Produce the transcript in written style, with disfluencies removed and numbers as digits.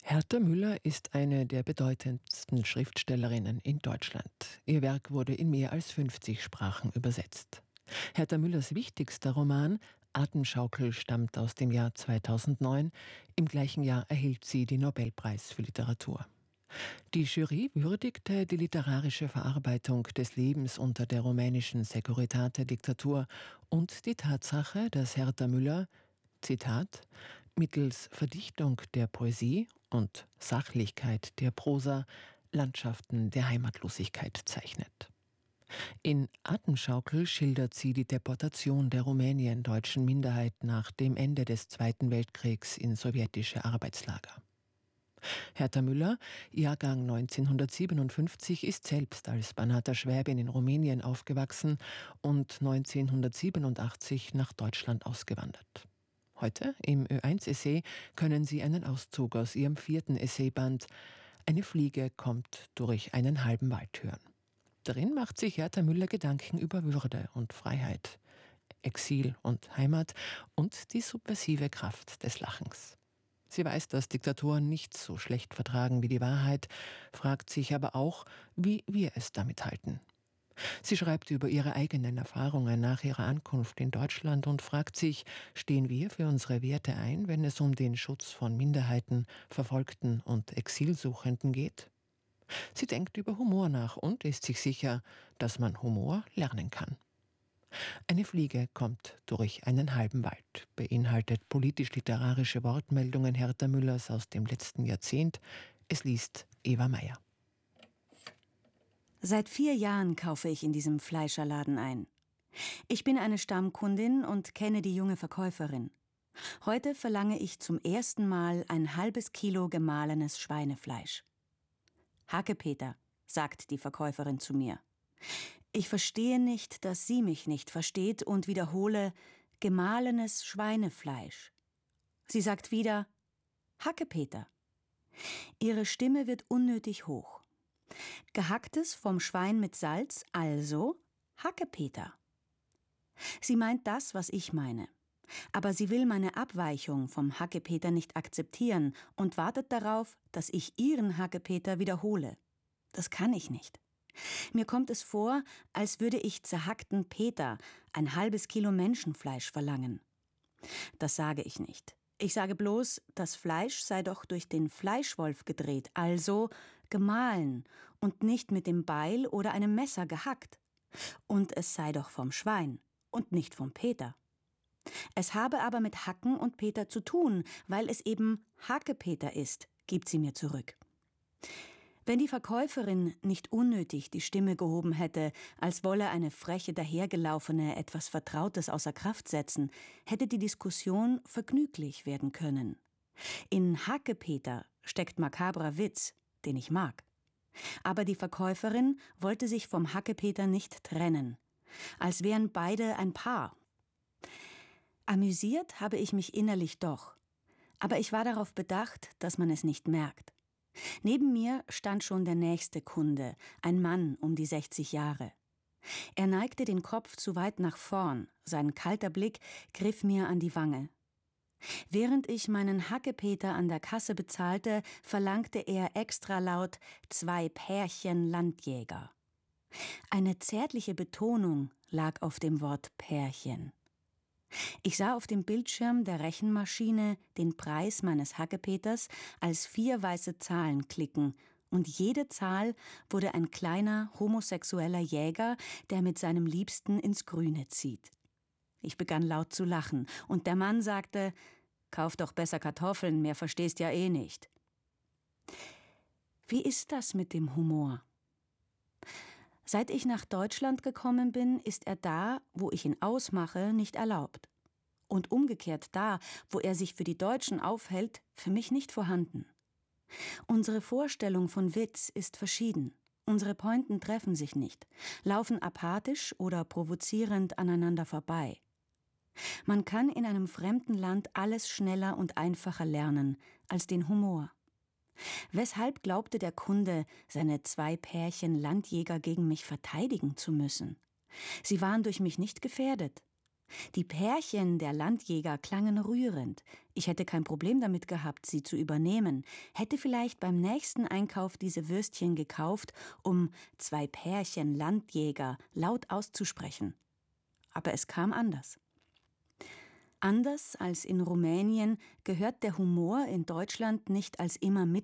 Herta Müller ist eine der bedeutendsten Schriftstellerinnen in Deutschland. Ihr Werk wurde in mehr als 50 Sprachen übersetzt. Herta Müllers wichtigster Roman Atemschaukel stammt aus dem Jahr 2009. Im gleichen Jahr erhielt sie den Nobelpreis für Literatur. Die Jury würdigte die literarische Verarbeitung des Lebens unter der rumänischen Securitate-Diktatur und die Tatsache, dass Herta Müller, Zitat, mittels Verdichtung der Poesie und Sachlichkeit der Prosa Landschaften der Heimatlosigkeit zeichnet. In Atemschaukel schildert sie die Deportation der rumäniendeutschen Minderheit nach dem Ende des Zweiten Weltkriegs in sowjetische Arbeitslager. Herta Müller, Jahrgang 1957, ist selbst als Banater Schwäbin in Rumänien aufgewachsen und 1987 nach Deutschland ausgewandert. Heute im Ö1-Essay können Sie einen Auszug aus ihrem 4. Essayband »Eine Fliege kommt durch einen halben Wald« hören. Darin macht sich Herta Müller Gedanken über Würde und Freiheit, Exil und Heimat und die subversive Kraft des Lachens. Sie weiß, dass Diktatoren nichts so schlecht vertragen wie die Wahrheit, fragt sich aber auch, wie wir es damit halten. Sie schreibt über ihre eigenen Erfahrungen nach ihrer Ankunft in Deutschland und fragt sich, stehen wir für unsere Werte ein, wenn es um den Schutz von Minderheiten, Verfolgten und Exilsuchenden geht? Sie denkt über Humor nach und ist sich sicher, dass man Humor lernen kann. Eine Fliege kommt durch einen halben Wald, beinhaltet politisch-literarische Wortmeldungen Herta Müllers aus dem letzten Jahrzehnt. Es liest Eva Meyer. Seit 4 Jahren kaufe ich in diesem Fleischerladen ein. Ich bin eine Stammkundin und kenne die junge Verkäuferin. Heute verlange ich zum ersten Mal ein halbes Kilo gemahlenes Schweinefleisch. »Hackepeter«, sagt die Verkäuferin zu mir. Ich verstehe nicht, dass sie mich nicht versteht und wiederhole »gemahlenes Schweinefleisch«. Sie sagt wieder »Hackepeter«. Ihre Stimme wird unnötig hoch. Gehacktes vom Schwein mit Salz, also Hackepeter. Sie meint das, was ich meine. Aber sie will meine Abweichung vom Hackepeter nicht akzeptieren und wartet darauf, dass ich ihren Hackepeter wiederhole. Das kann ich nicht. Mir kommt es vor, als würde ich zerhackten Peter ein halbes Kilo Menschenfleisch verlangen. Das sage ich nicht. Ich sage bloß, das Fleisch sei doch durch den Fleischwolf gedreht, also gemahlen und nicht mit dem Beil oder einem Messer gehackt. Und es sei doch vom Schwein und nicht vom Peter. Es habe aber mit Hacken und Peter zu tun, weil es eben Hackepeter ist, gibt sie mir zurück. Wenn die Verkäuferin nicht unnötig die Stimme gehoben hätte, als wolle eine freche Dahergelaufene etwas Vertrautes außer Kraft setzen, hätte die Diskussion vergnüglich werden können. In Hackepeter steckt makabrer Witz, den ich mag. Aber die Verkäuferin wollte sich vom Hackepeter nicht trennen, als wären beide ein Paar. Amüsiert habe ich mich innerlich doch, aber ich war darauf bedacht, dass man es nicht merkt. Neben mir stand schon der nächste Kunde, ein Mann um die 60 Jahre. Er neigte den Kopf zu weit nach vorn, sein kalter Blick griff mir an die Wange. Während ich meinen Hackepeter an der Kasse bezahlte, verlangte er extra laut 2 Pärchen Landjäger. Eine zärtliche Betonung lag auf dem Wort Pärchen. Ich sah auf dem Bildschirm der Rechenmaschine den Preis meines Hackepeters als 4 weiße Zahlen klicken und jede Zahl wurde ein kleiner homosexueller Jäger, der mit seinem Liebsten ins Grüne zieht. Ich begann laut zu lachen und der Mann sagte, »Kauf doch besser Kartoffeln, mehr verstehst ja eh nicht.« Wie ist das mit dem Humor? Seit ich nach Deutschland gekommen bin, ist er da, wo ich ihn ausmache, nicht erlaubt. Und umgekehrt da, wo er sich für die Deutschen aufhält, für mich nicht vorhanden. Unsere Vorstellung von Witz ist verschieden. Unsere Pointen treffen sich nicht, laufen apathisch oder provozierend aneinander vorbei. Man kann in einem fremden Land alles schneller und einfacher lernen als den Humor. Weshalb glaubte der Kunde, seine 2 Pärchen Landjäger gegen mich verteidigen zu müssen? Sie waren durch mich nicht gefährdet. Die Pärchen der Landjäger klangen rührend. Ich hätte kein Problem damit gehabt, sie zu übernehmen, hätte vielleicht beim nächsten Einkauf diese Würstchen gekauft, um 2 Pärchen Landjäger laut auszusprechen. Aber es kam anders. Anders als in Rumänien gehört der Humor in Deutschland nicht als immer mit